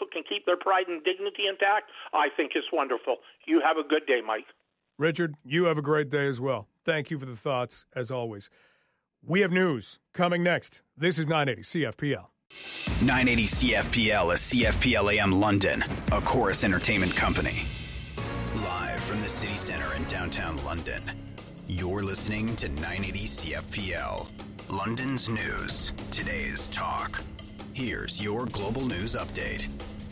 people can keep their pride and dignity intact, I think is wonderful. You have a good day, Mike. Richard, you have a great day as well. Thank you for the thoughts, as always. We have news coming next. This is 980 CFPL. 980 CFPL is CFPL AM London, a Chorus Entertainment company. Live from the city centre in downtown London, you're listening to 980 CFPL. London's news, today's talk. Here's your global news update.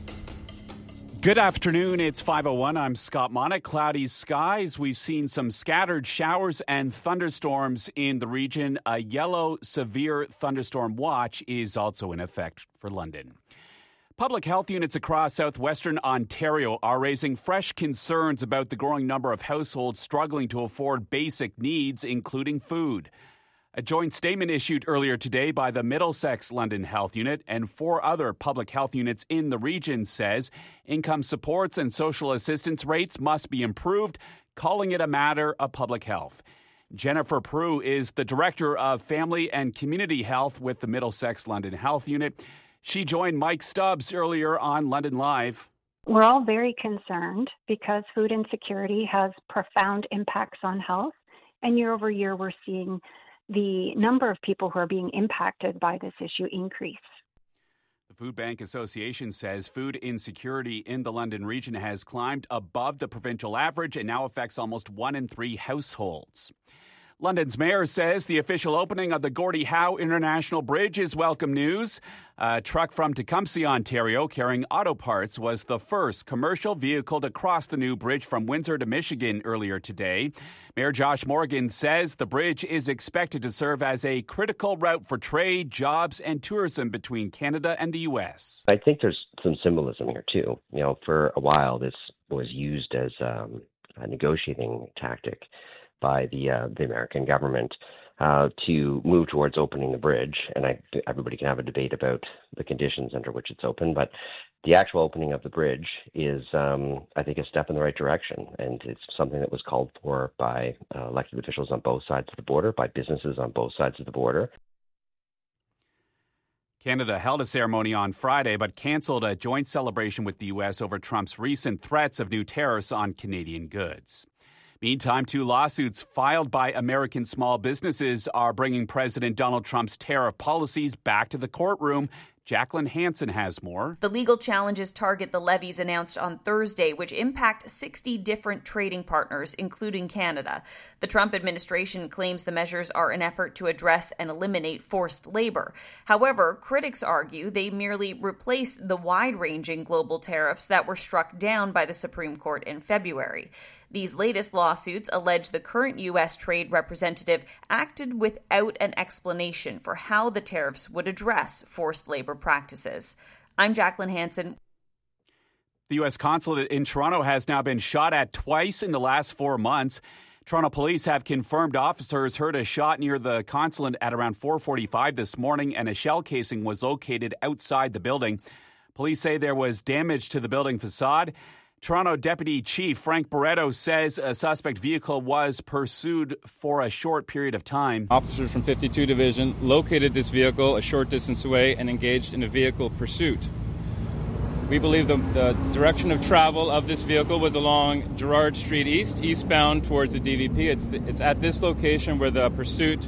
Good afternoon. It's 5:01. I'm Scott Monick. Cloudy skies. We've seen some scattered showers and thunderstorms in the region. A yellow severe thunderstorm watch is also in effect for London. Public health units across southwestern Ontario are raising fresh concerns about the growing number of households struggling to afford basic needs, including food. A joint statement issued earlier today by the Middlesex London Health Unit and 4 other public health units in the region says income supports and social assistance rates must be improved, calling it a matter of public health. Jennifer Prue is the Director of Family and Community Health with the Middlesex London Health Unit. She joined Mike Stubbs earlier on London Live. We're all very concerned because food insecurity has profound impacts on health, and year over year we're seeing the number of people who are being impacted by this issue increase. The Food Bank Association says food insecurity in the London region has climbed above the provincial average and now affects almost 1 in 3 households. London's mayor says the official opening of the Gordie Howe International Bridge is welcome news. A truck from Tecumseh, Ontario, carrying auto parts was the first commercial vehicle to cross the new bridge from Windsor to Michigan earlier today. Mayor Josh Morgan says the bridge is expected to serve as a critical route for trade, jobs, and tourism between Canada and the U.S. I think there's some symbolism here, too. You know, for a while, this was used as a negotiating tactic by the American government to move towards opening the bridge. And everybody can have a debate about the conditions under which it's open, but the actual opening of the bridge is, I think, a step in the right direction. And it's something that was called for by elected officials on both sides of the border, by businesses on both sides of the border. Canada held a ceremony on Friday, but canceled a joint celebration with the U.S. over Trump's recent threats of new tariffs on Canadian goods. Meantime, 2 lawsuits filed by American small businesses are bringing President Donald Trump's tariff policies back to the courtroom. Jacqueline Hansen has more. The legal challenges target the levies announced on Thursday, which impact 60 different trading partners, including Canada. The Trump administration claims the measures are an effort to address and eliminate forced labor. However, critics argue they merely replace the wide-ranging global tariffs that were struck down by the Supreme Court in February. These latest lawsuits allege the current U.S. trade representative acted without an explanation for how the tariffs would address forced labor practices. I'm Jacqueline Hansen. The U.S. consulate in Toronto has now been shot at twice in the last 4 months. Toronto police have confirmed officers heard a shot near the consulate at around 4:45 this morning, and a shell casing was located outside the building. Police say there was damage to the building facade. Toronto Deputy Chief Frank Barretto says a suspect vehicle was pursued for a short period of time. Officers from 52 Division located this vehicle a short distance away and engaged in a vehicle pursuit. We believe the direction of travel of this vehicle was along Gerrard Street East, eastbound towards the DVP. It's at this location where the pursuit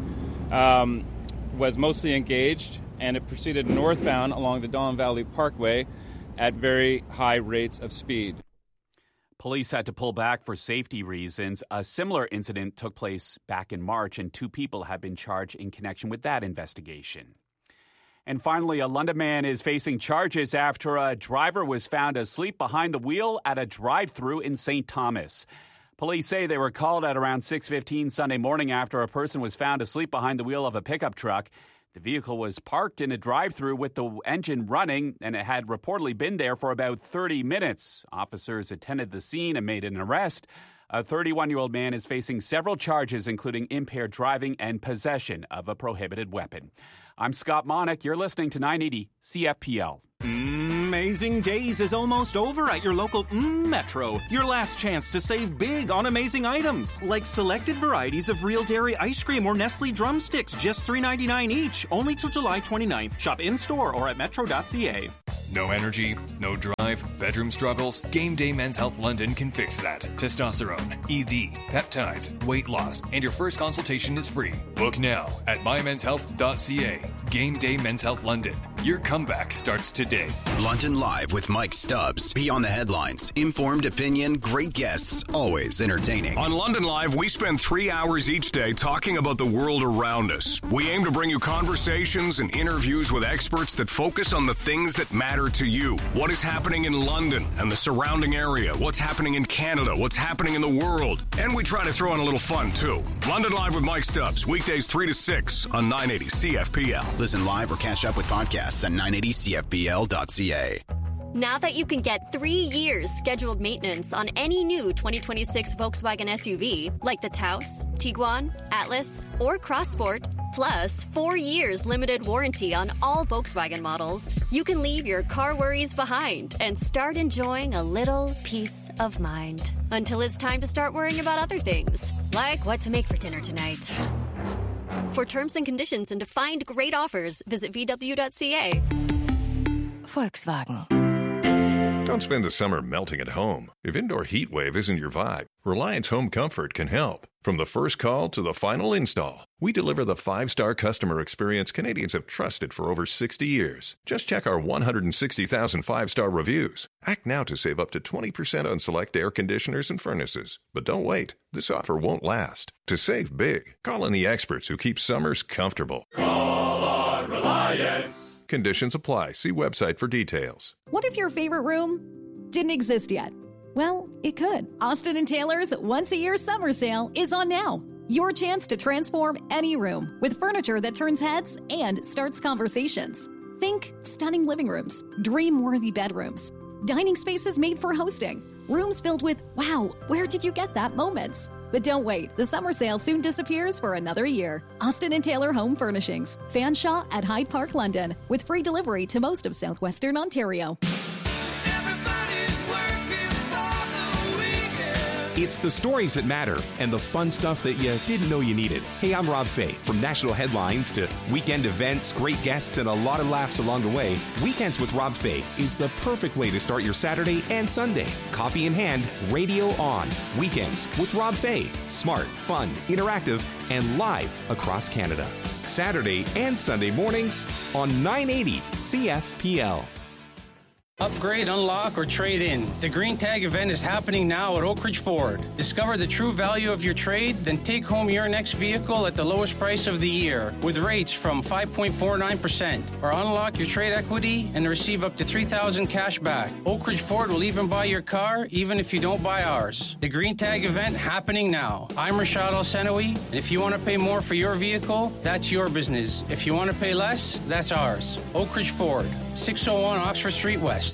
was mostly engaged, and it proceeded northbound along the Don Valley Parkway at very high rates of speed. Police had to pull back for safety reasons. A similar incident took place back in March, and 2 people have been charged in connection with that investigation. And finally, a London man is facing charges after a driver was found asleep behind the wheel at a drive-thru in St. Thomas. Police say they were called at around 6:15 Sunday morning after a person was found asleep behind the wheel of a pickup truck. The vehicle was parked in a drive-thru with the engine running, and it had reportedly been there for about 30 minutes. Officers attended the scene and made an arrest. A 31-year-old man is facing several charges, including impaired driving and possession of a prohibited weapon. I'm Scott Monick. You're listening to 980 CFPL. Amazing Days is almost over at your local Metro. Your last chance to save big on amazing items, like selected varieties of Real Dairy ice cream or Nestle drumsticks, just $3.99 each, only till July 29th. Shop in-store or at metro.ca. No energy, no drive, bedroom struggles? Game Day Men's Health London can fix that. Testosterone, ED, peptides, weight loss, and your first consultation is free. Book now at mymenshealth.ca. Game Day Men's Health London. Your comeback starts today. London Live with Mike Stubbs. Beyond the headlines. Informed opinion, great guests, always entertaining. On London Live, we spend 3 hours each day talking about the world around us. We aim to bring you conversations and interviews with experts that focus on the things that matter to you. What is happening in London and the surrounding area? What's happening in Canada? What's happening in the world? And we try to throw in a little fun, too. London Live with Mike Stubbs, weekdays 3 to 6 on 980 CFPL. Listen live or catch up with podcasts at 980CFPL.ca. Now that you can get 3 years scheduled maintenance on any new 2026 Volkswagen SUV, like the Taos, Tiguan, Atlas, or Crossport, plus 4 years limited warranty on all Volkswagen models, you can leave your car worries behind and start enjoying a little peace of mind. Until it's time to start worrying about other things, like what to make for dinner tonight. For terms and conditions and to find great offers, visit VW.ca. Volkswagen. Don't spend the summer melting at home. If indoor heat wave isn't your vibe, Reliance Home Comfort can help. From the first call to the final install, we deliver the 5-star customer experience Canadians have trusted for over 60 years. Just check our 160,000 5-star reviews. Act now to save up to 20% on select air conditioners and furnaces. But don't wait. This offer won't last. To save big, call in the experts who keep summers comfortable. Call on Reliance. Conditions apply. See website for details. What if your favorite room didn't exist yet? Well, it could. Austin & Taylor's once-a-year summer sale is on now. Your chance to transform any room with furniture that turns heads and starts conversations. Think stunning living rooms, dream-worthy bedrooms, dining spaces made for hosting, rooms filled with, wow, where did you get that moments? But don't wait. The summer sale soon disappears for another year. Austin & Taylor Home Furnishings. Fanshawe at Hyde Park, London. With free delivery to most of southwestern Ontario. It's the stories that matter and the fun stuff that you didn't know you needed. Hey, I'm Rob Fay. From national headlines to weekend events, great guests, and a lot of laughs along the way, Weekends with Rob Fay is the perfect way to start your Saturday and Sunday. Coffee in hand, radio on. Weekends with Rob Fay. Smart, fun, interactive, and live across Canada. Saturday and Sunday mornings on 980 CFPL. Upgrade, unlock, or trade in. The Green Tag event is happening now at Oak Ridge Ford. Discover the true value of your trade, then take home your next vehicle at the lowest price of the year with rates from 5.49%. Or unlock your trade equity and receive up to $3,000 cash back. Oak Ridge Ford will even buy your car, even if you don't buy ours. The Green Tag event happening now. I'm Rashad El-Senawi, and if you want to pay more for your vehicle, that's your business. If you want to pay less, that's ours. Oak Ridge Ford, 601 Oxford Street West.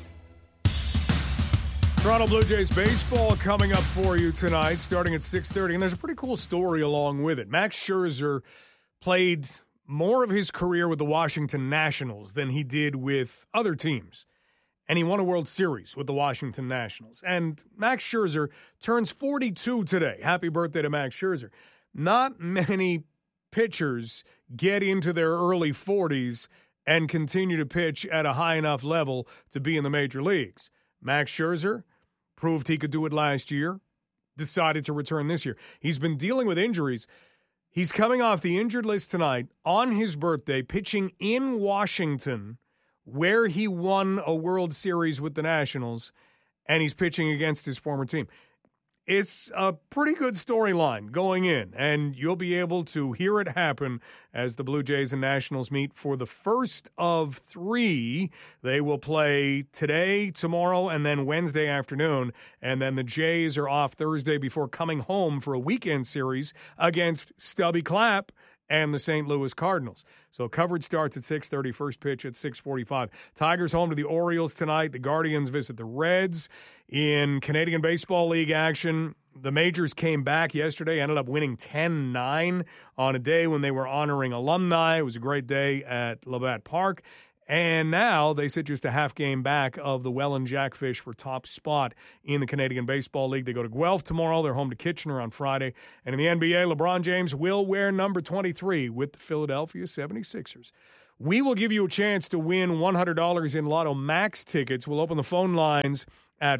Toronto Blue Jays baseball coming up for you tonight, starting at 6:30. And there's a pretty cool story along with it. Max Scherzer played more of his career with the Washington Nationals than he did with other teams. And he won a World Series with the Washington Nationals. And Max Scherzer turns 42 today. Happy birthday to Max Scherzer. Not many pitchers get into their early 40s and continue to pitch at a high enough level to be in the major leagues. Max Scherzer proved he could do it last year, decided to return this year. He's been dealing with injuries. He's coming off the injured list tonight on his birthday, pitching in Washington, where he won a World Series with the Nationals, and he's pitching against his former team. It's a pretty good storyline going in, and you'll be able to hear it happen as the Blue Jays and Nationals meet for the first of 3. They will play today, tomorrow, and then Wednesday afternoon, and then the Jays are off Thursday before coming home for a weekend series against Stubby Clapp and the St. Louis Cardinals. So coverage starts at 6:30, first pitch at 6:45. Tigers home to the Orioles tonight. The Guardians visit the Reds. In Canadian Baseball League action, the majors came back yesterday, ended up winning 10-9 on a day when they were honoring alumni. It was a great day at Labatt Park. And now they sit just a half game back of the Welland Jackfish for top spot in the Canadian Baseball League. They go to Guelph tomorrow. They're home to Kitchener on Friday. And in the NBA, LeBron James will wear number 23 with the Philadelphia 76ers. we will give you a chance to win $100 in Lotto Max tickets. We'll open the phone lines at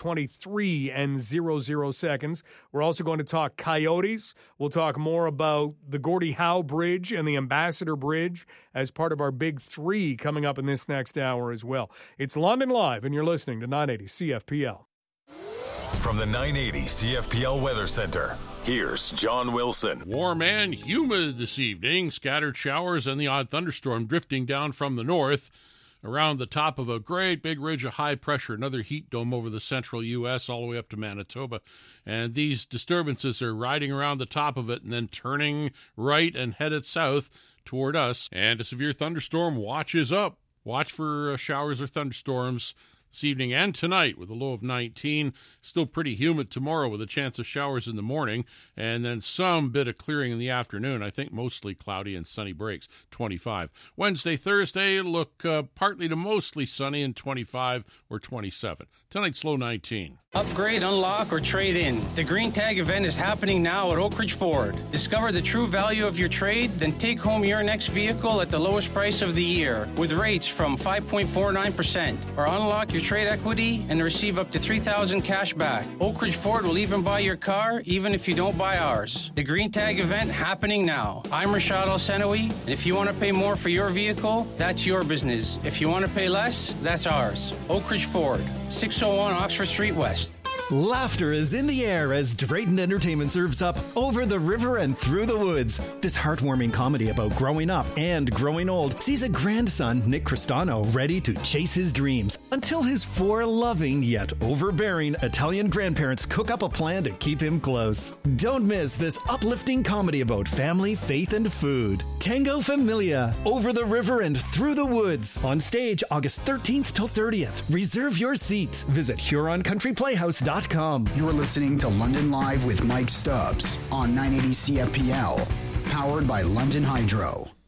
5:23 and 00 seconds. We're also going to talk Coyotes. We'll talk more about the Gordie Howe Bridge and the Ambassador Bridge as part of our Big Three coming up in this next hour as well. It's London Live, and you're listening to 980 CFPL. From the 980 CFPL Weather Center, here's John Wilson. Warm and humid this evening. Scattered showers and the odd thunderstorm drifting down from the north around the top of a great big ridge of high pressure, another heat dome over the central U.S. all the way up to Manitoba. And these disturbances are riding around the top of it and then turning right and headed south toward us. And a severe thunderstorm watch is up. Watch for showers or thunderstorms this evening and tonight with a low of 19. Still pretty humid tomorrow with a chance of showers in the morning and then some bit of clearing in the afternoon. I think mostly cloudy and sunny breaks, 25. Wednesday, Thursday, look partly to mostly sunny and 25 or 27. Tonight's low 19. Upgrade, unlock, or trade in. The Green Tag event is happening now at Oak Ridge Ford. Discover the true value of your trade, then take home your next vehicle at the lowest price of the year with rates from 5.49%. Or unlock your trade equity and receive up to $3,000 cash back. Oak Ridge Ford will even buy your car, even if you don't buy ours. The Green Tag event happening now. I'm Rashad Al-Senawi, and if you want to pay more for your vehicle, that's your business. If you want to pay less, that's ours. Oak Ridge Ford, 601 Oxford Street West. Laughter is in the air as Drayton Entertainment serves up Over the River and Through the Woods. This heartwarming comedy about growing up and growing old sees a grandson, Nick Cristano, ready to chase his dreams until his four loving yet overbearing Italian grandparents cook up a plan to keep him close. Don't miss this uplifting comedy about family, faith, and food. Tango Familia, Over the River and Through the Woods. On stage August 13th till 30th. Reserve your seats. Visit HuronCountryPlayhouse.com. You're listening to London Live with Mike Stubbs on 980 CFPL, powered by London Hydro.